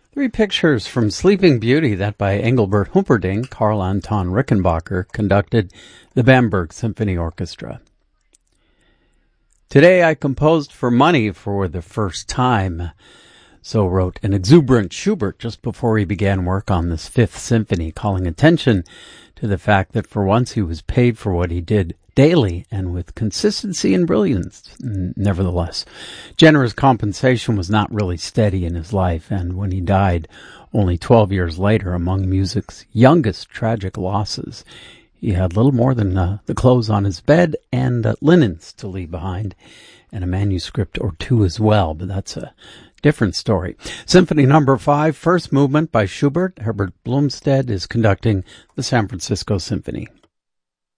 Three pictures from Sleeping Beauty, that by Engelbert Humperdinck. Karl Anton Rickenbacker conducted the Bamberg Symphony Orchestra. Today I composed for money for the first time. So wrote an exuberant Schubert just before he began work on this Fifth Symphony, calling attention to the fact that for once he was paid for what he did daily and with consistency and brilliance. Nevertheless, generous compensation was not really steady in his life, and when he died only 12 years later, among music's youngest tragic losses, he had little more than the clothes on his bed and linens to leave behind, and a manuscript or two as well, but that's a different story. Symphony number 5, first movement by Schubert. Herbert Blomstedt is conducting the San Francisco Symphony.